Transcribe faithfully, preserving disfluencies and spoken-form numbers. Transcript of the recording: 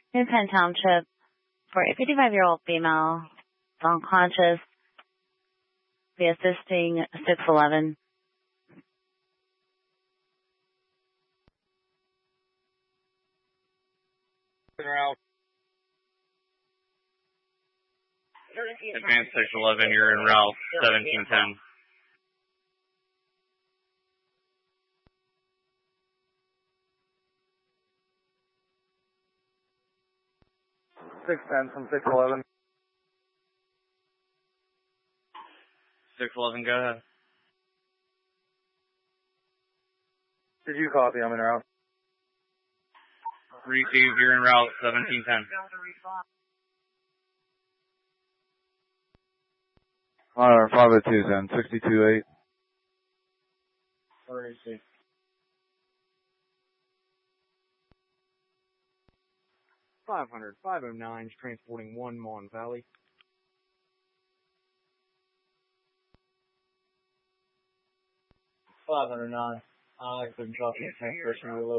in Penn Township for a fifty-five-year-old female, unconscious, be assisting six eleven. Route. Advanced six eleven, you're in route seventeen ten. six ten from six eleven. six eleven, go ahead. Did you copy? I'm in route. Received, you're in route seventeen ten. Alright, five oh two then, sixty-two eight. Received. five hundred, five oh nine is transporting one Mon Valley. five hundred nine. I couldn't copy a tank person.